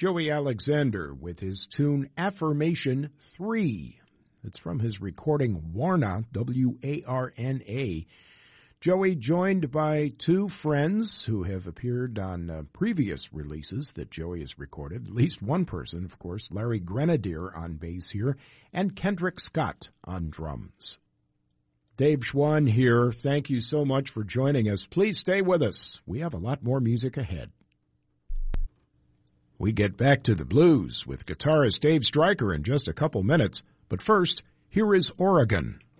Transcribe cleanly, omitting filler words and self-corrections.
Joey Alexander with his tune Affirmation 3. It's from his recording Warna, W-A-R-N-A. Joey joined by two friends who have appeared on previous releases that Joey has recorded. At least one person, of course, Larry Grenadier on bass here, and Kendrick Scott on drums. Dave Schwann here. Thank you so much for joining us. Please stay with us. We have a lot more music ahead. We get back to the blues with guitarist Dave Stryker in just a couple minutes. But first, here is Oregon.